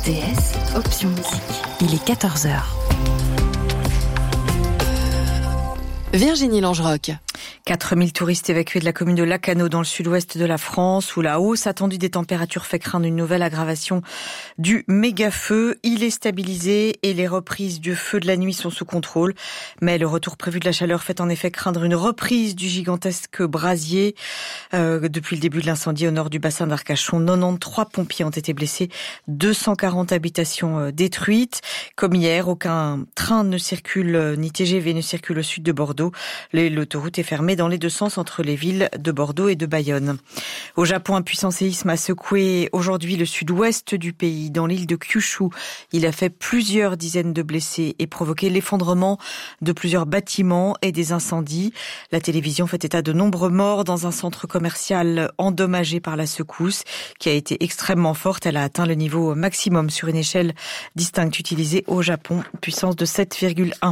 RTS, option musique. Il est 14h. Virginie Langeroc. 4000 touristes évacués de la commune de Lacanau dans le sud-ouest de la France, où la hausse attendue des températures fait craindre une nouvelle aggravation du méga-feu. Il est stabilisé et les reprises du feu de la nuit sont sous contrôle. Mais le retour prévu de la chaleur fait en effet craindre une reprise du gigantesque brasier. Depuis le début de l'incendie au nord du bassin d'Arcachon, 93 pompiers ont été blessés, 240 habitations détruites. Comme hier, aucun train ne circule, ni TGV ne circule au sud de Bordeaux. L'autoroute est fermée dans les deux sens entre les villes de Bordeaux et de Bayonne. Au Japon, un puissant séisme a secoué aujourd'hui le sud-ouest du pays, dans l'île de Kyushu. Il a fait plusieurs dizaines de blessés et provoqué l'effondrement de plusieurs bâtiments et des incendies. La télévision fait état de nombreux morts dans un centre commercial endommagé par la secousse qui a été extrêmement forte. Elle a atteint le niveau maximum sur une échelle distincte utilisée au Japon, puissance de 7,1.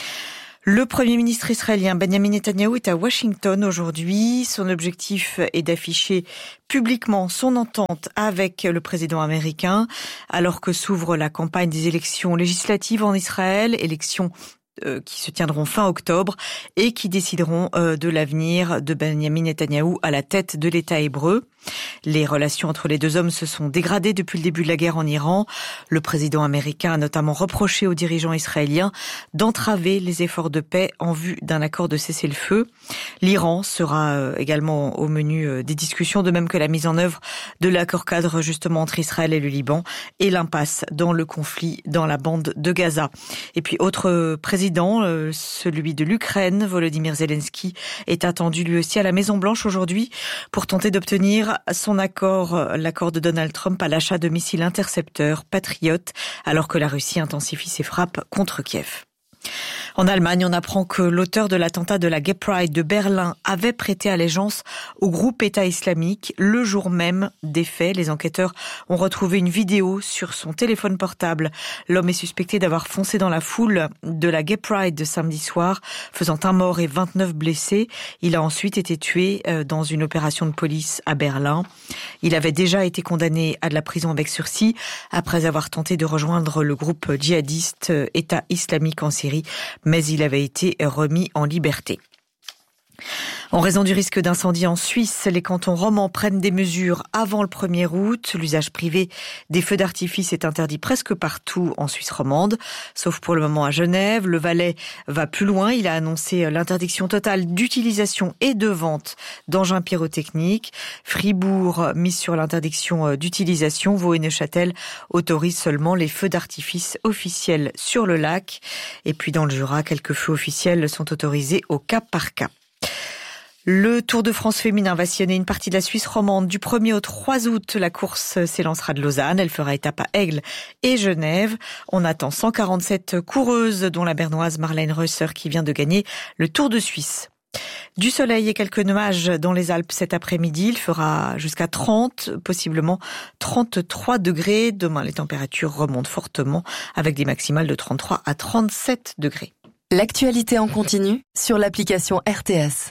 Le Premier ministre israélien Benjamin Netanyahou est à Washington aujourd'hui. Son objectif est d'afficher publiquement son entente avec le président américain, alors que s'ouvre la campagne des élections législatives en Israël, élections qui se tiendront fin octobre et qui décideront de l'avenir de Benjamin Netanyahou à la tête de l'État hébreu. Les relations entre les deux hommes se sont dégradées depuis le début de la guerre en Iran. Le président américain a notamment reproché aux dirigeants israéliens d'entraver les efforts de paix en vue d'un accord de cessez-le-feu. L'Iran sera également au menu des discussions, de même que la mise en œuvre de l'accord cadre justement entre Israël et le Liban et l'impasse dans le conflit dans la bande de Gaza. Et puis autre président, celui de l'Ukraine, Volodymyr Zelensky, est attendu lui aussi à la Maison-Blanche aujourd'hui pour tenter d'obtenir l'accord de Donald Trump à l'achat de missiles intercepteurs Patriot, alors que la Russie intensifie ses frappes contre Kiev. En Allemagne, on apprend que l'auteur de l'attentat de la Gay Pride de Berlin avait prêté allégeance au groupe État islamique le jour même des faits. Les enquêteurs ont retrouvé une vidéo sur son téléphone portable. L'homme est suspecté d'avoir foncé dans la foule de la Gay Pride de samedi soir, faisant un mort et 29 blessés. Il a ensuite été tué dans une opération de police à Berlin. Il avait déjà été condamné à de la prison avec sursis après avoir tenté de rejoindre le groupe djihadiste État islamique en Syrie, mais il avait été remis en liberté. En raison du risque d'incendie en Suisse, les cantons romans prennent des mesures avant le 1er août. L'usage privé des feux d'artifice est interdit presque partout en Suisse romande, sauf pour le moment à Genève. Le Valais va plus loin. Il a annoncé l'interdiction totale d'utilisation et de vente d'engins pyrotechniques. Fribourg mise sur l'interdiction d'utilisation. Vaud et Neuchâtel autorisent seulement les feux d'artifice officiels sur le lac. Et puis dans le Jura, quelques feux officiels sont autorisés au cas par cas. Le Tour de France féminin va sillonner une partie de la Suisse romande du 1er au 3 août. La course s'élancera de Lausanne. Elle fera étape à Aigle et Genève. On attend 147 coureuses, dont la bernoise Marlène Reusser qui vient de gagner le Tour de Suisse. Du soleil et quelques nuages dans les Alpes cet après-midi. Il fera jusqu'à 30, possiblement 33 degrés. Demain, les températures remontent fortement avec des maximales de 33 à 37 degrés. L'actualité en continu sur l'application RTS.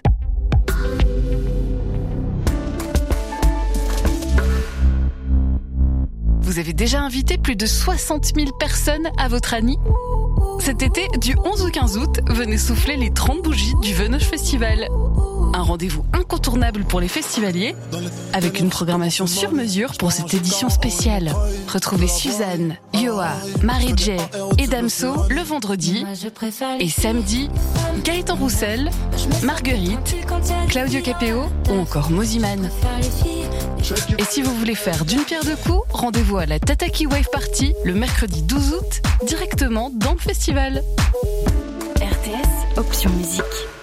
Vous avez déjà invité plus de 60 000 personnes à votre Annie ? Cet été, du 11 au 15 août, venez souffler les 30 bougies du Venoge Festival. Un rendez-vous incontournable pour les festivaliers, avec une programmation sur mesure pour cette édition spéciale. Retrouvez Suzanne, Yoa, Marie-J et Damso le vendredi. Et samedi, Gaëtan Roussel, Marguerite, Claudio Capéo ou encore Moziman. Et si vous voulez faire d'une pierre deux coups, rendez-vous à la Tataki Wave Party le mercredi 12 août, directement dans le festival. RTS, option musique.